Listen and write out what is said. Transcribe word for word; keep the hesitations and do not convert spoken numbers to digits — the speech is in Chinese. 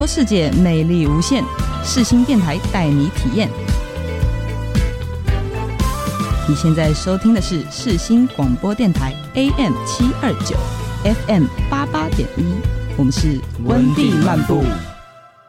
世界魅力无限，世新电台带你体验。你现在收听的是世新广播电台 A M 七二九 F M 八八点一，我们是温蒂漫步。